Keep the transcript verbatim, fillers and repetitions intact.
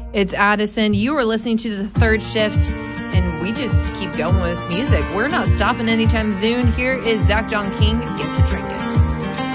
It's Addison. You are listening to The Third Shift, and we just keep going with music. We're not stopping anytime soon. Here is Zach John King, Get to Drinking.